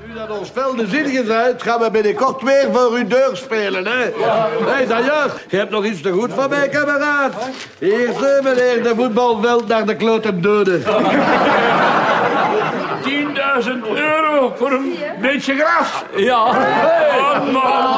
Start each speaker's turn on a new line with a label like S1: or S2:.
S1: Nu dat ons veld is ingezet, gaan we binnenkort weer voor uw deur spelen, hè? Hé, d'ailleurs, je hebt nog iets te goed van mij, kameraad. Hier is meneer de voetbalveld naar de klote dode.
S2: 10.000 euro voor een beetje gras.
S3: Ja.
S2: Oh, man.